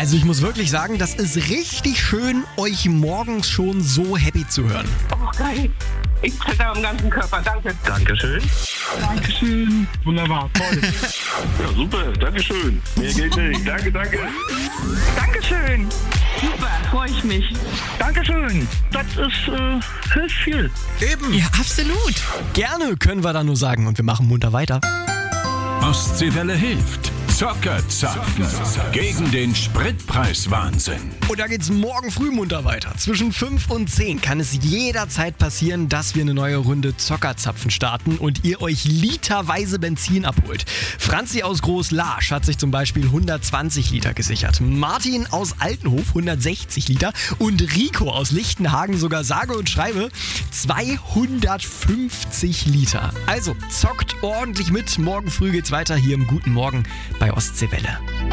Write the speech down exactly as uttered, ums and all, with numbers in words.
Also ich muss wirklich sagen, das ist richtig schön, euch morgens schon so happy zu hören. Oh, geil. Ich zitter am ganzen Körper. Danke. Dankeschön. Dankeschön. Wunderbar, toll. Ja, super. Dankeschön. Mehr geht nicht. Danke, danke. Dankeschön. Super, freue ich mich. Dankeschön. Das ist, äh, hilft viel. Eben. Ja, absolut. Gerne, können wir da nur sagen. Und wir machen munter weiter. Ostseewelle hilft. Zockerzapfen. Gegen den Spritpreiswahnsinn. Und da geht's morgen früh munter weiter. Zwischen fünf und zehn kann es jederzeit passieren, dass wir eine neue Runde Zockerzapfen starten und ihr euch literweise Benzin abholt. Franzi aus Groß-Larsch hat sich zum Beispiel hundertzwanzig Liter gesichert. Martin aus Altenhof hundertsechzig Liter und Rico aus Lichtenhagen sogar sage und schreibe zweihundertfünfzig Liter. Also zockt ordentlich mit. Morgen früh geht's weiter hier im Guten Morgen bei Ostseewelle.